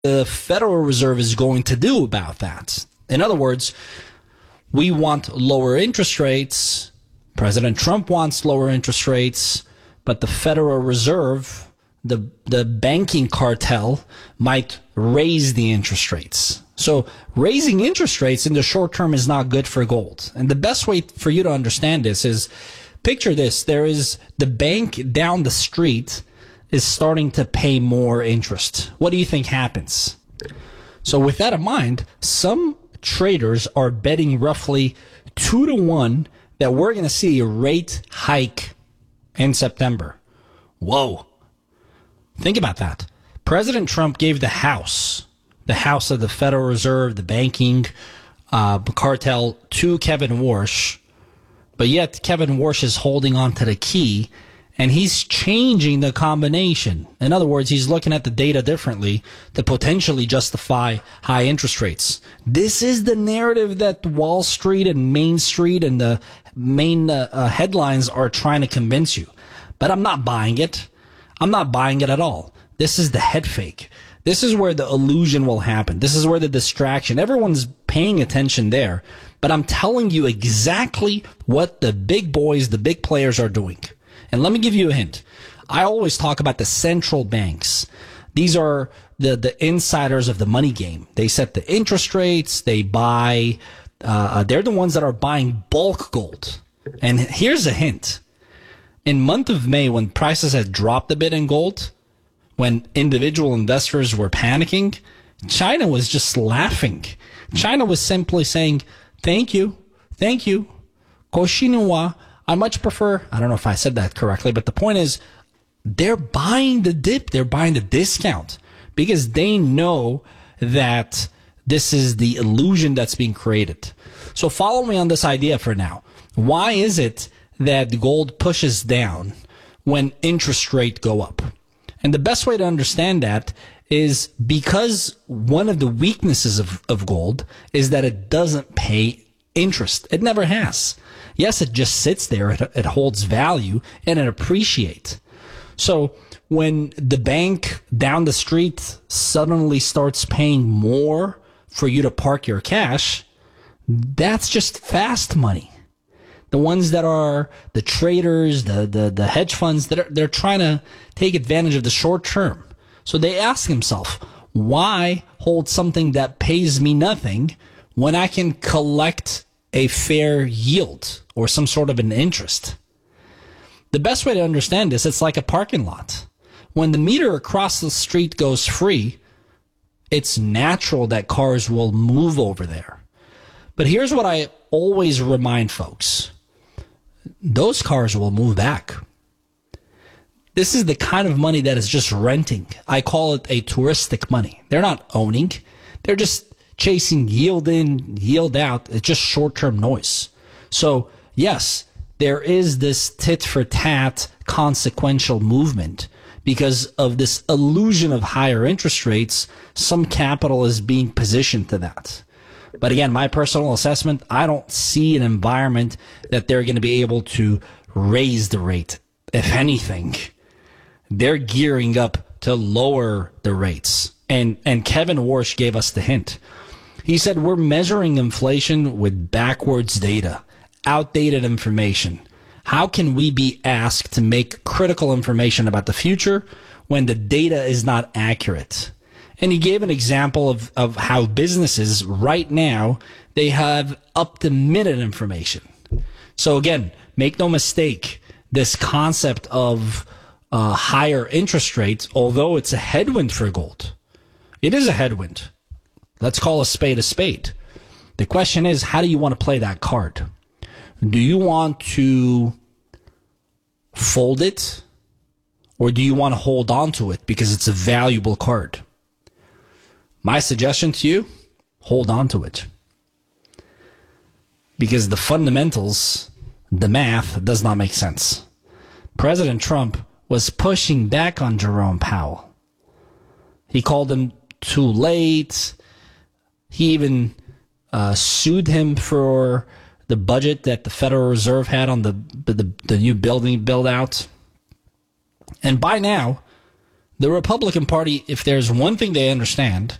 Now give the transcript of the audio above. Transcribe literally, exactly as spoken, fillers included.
the Federal Reserve is going to do about that. In other words, we want lower interest rates. President Trump wants lower interest rates, but the Federal Reserve, the the banking cartel, might raise the interest rates. So raising interest rates in the short term is not good for gold. And the best way for you to understand this is, picture this. There is the bank down the street is starting to pay more interest. What do you think happens? So with that in mind, some traders are betting roughly two to one that we're going to see a rate hike in September. Whoa. Think about that. President Trump gave the House, the House of the Federal Reserve, the banking uh, cartel, to Kevin Warsh, but yet Kevin Warsh is holding on to the key, and he's changing the combination. In other words, he's looking at the data differently to potentially justify high interest rates. This is the narrative that Wall Street and Main Street and the main uh, uh, headlines are trying to convince you. But I'm not buying it. I'm not buying it at all. This is the head fake. This is where the illusion will happen. This is where the distraction. Everyone's paying attention there. But I'm telling you exactly what the big boys, the big players are doing. And let me give you a hint. I always talk about the central banks. These are the, the insiders of the money game. They set the interest rates. They buy. Uh, they're the ones that are buying bulk gold. And here's a hint. In month of May, when prices had dropped a bit in gold, when individual investors were panicking, China was just laughing. China was simply saying, thank you, thank you, Koshinua. I much prefer, I don't know if I said that correctly, but the point is, they're buying the dip, they're buying the discount, because they know that this is the illusion that's being created. So follow me on this idea for now. Why is it that gold pushes down when interest rates go up? And the best way to understand that is because one of the weaknesses of, of gold is that it doesn't pay interest. It never has. Yes, it just sits there. It, it holds value and it appreciates. So when the bank down the street suddenly starts paying more for you to park your cash, that's just fast money. The ones that are the traders, the, the, the hedge funds, that are, they're trying to take advantage of the short term. So they ask themselves, why hold something that pays me nothing when I can collect a fair yield or some sort of an interest? The best way to understand this, it's like a parking lot. When the meter across the street goes free, it's natural that cars will move over there. But here's what I always remind folks. Those cars will move back. This is the kind of money that is just renting. I call it a touristic money. They're not owning. They're just chasing yield in, yield out. It's just short-term noise. So, yes, there is this tit-for-tat consequential movement. Because of this illusion of higher interest rates, some capital is being positioned to that. But again, my personal assessment, I don't see an environment that they're going to be able to raise the rate. If anything, they're gearing up to lower the rates. And and Kevin Warsh gave us the hint. He said, we're measuring inflation with backwards data, outdated information. How can we be asked to make critical information about the future when the data is not accurate? And he gave an example of, of how businesses right now, they have up-to-minute information. So again, make no mistake, this concept of uh, higher interest rates, although it's a headwind for gold, it is a headwind. Let's call a spade a spade. The question is, how do you want to play that card? Do you want to fold it, or do you want to hold on to it because it's a valuable card? My suggestion to you, hold on to it. Because the fundamentals, the math, does not make sense. President Trump was pushing back on Jerome Powell. He called him too late. He even uh, sued him for the budget that the Federal Reserve had on the, the, the new building build out. And by now, The Republican Party, if there's one thing they understand,